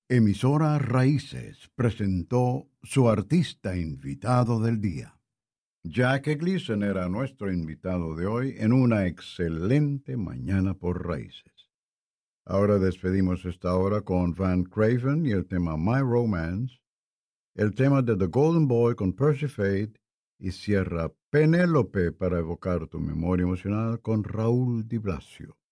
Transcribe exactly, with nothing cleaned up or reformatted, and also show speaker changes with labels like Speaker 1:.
Speaker 1: Emisora Raíces presentó su artista invitado del día. Jack Gleason era nuestro invitado de hoy en una excelente mañana por Raíces. Ahora despedimos esta hora con Van Craven y el tema My Romance, el tema de The Golden Boy con Percy Faith y cierra Penélope para evocar tu memoria emocional con Raúl Di Blasio.